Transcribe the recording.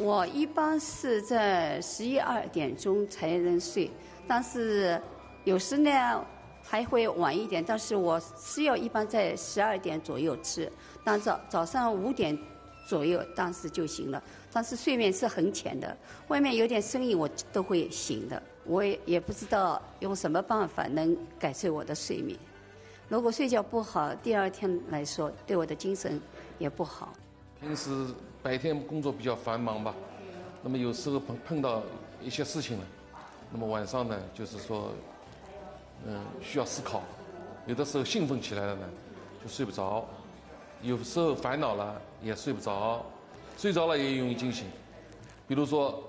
我一般是在11、12点钟才能睡，但是有时呢还会晚一点。但是我吃药一般在12点左右吃，但早上5点左右当时就行了。但是睡眠是很浅的，外面有点声音我都会醒的。我也不知道用什么办法能改善我的睡眠。如果睡觉不好，第二天来说对我的精神也不好。 平时白天工作比较繁忙吧，那么有时候碰到一些事情了，那么晚上呢，就是说，需要思考，有的时候兴奋起来了呢，就睡不着，有时候烦恼了也睡不着，睡着了也容易惊醒，比如说